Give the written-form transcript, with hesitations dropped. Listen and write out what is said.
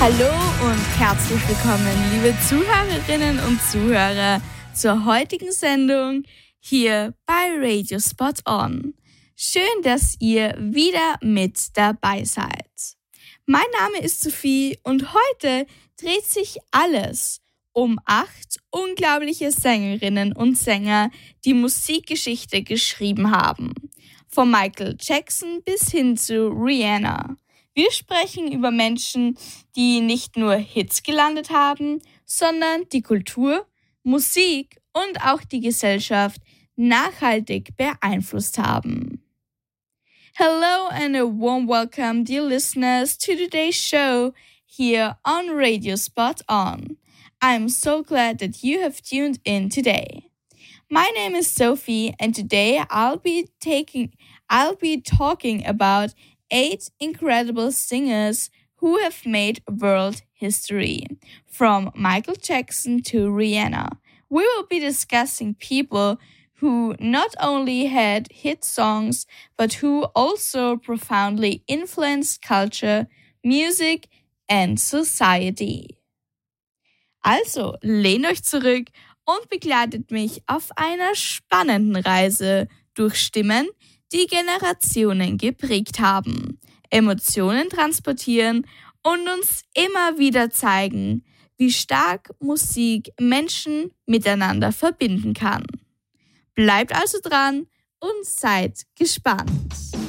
Hallo und herzlich willkommen, liebe Zuhörerinnen und Zuhörer, zur heutigen Sendung hier bei Radio Spot On. Schön, dass ihr wieder mit dabei seid. Mein Name ist Sophie und heute dreht sich alles um 8 unglaubliche Sängerinnen und Sänger, die Musikgeschichte geschrieben haben. Von Michael Jackson bis hin zu Rihanna. Wir sprechen über Menschen, die nicht nur Hits gelandet haben, sondern die Kultur, Musik und auch die Gesellschaft nachhaltig beeinflusst haben. Hello and a warm welcome, dear listeners, to today's show here on Radio Spot On. I'm so glad that you have tuned in today. My name is Sophie, and today I'll be talking about 8 incredible singers who have made world history, from Michael Jackson to Rihanna. We will be discussing people who not only had hit songs, but who also profoundly influenced culture, music and society. Also, lehnt euch zurück und begleitet mich auf einer spannenden Reise durch Stimmen, die Generationen geprägt haben, Emotionen transportieren und uns immer wieder zeigen, wie stark Musik Menschen miteinander verbinden kann. Bleibt also dran und seid gespannt.